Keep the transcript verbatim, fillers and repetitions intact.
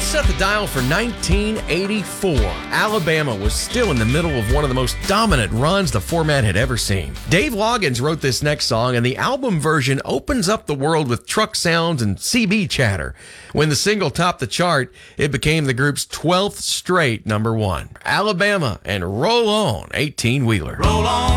Set the dial for nineteen eighty-four. Alabama was still in the middle of one of the most dominant runs the format had ever seen. Dave Loggins wrote this next song, and the album version opens up the world with truck sounds and C B chatter. When the single topped the chart, it became the group's twelfth straight number one. Alabama and Roll On, eighteen-wheeler. Roll on.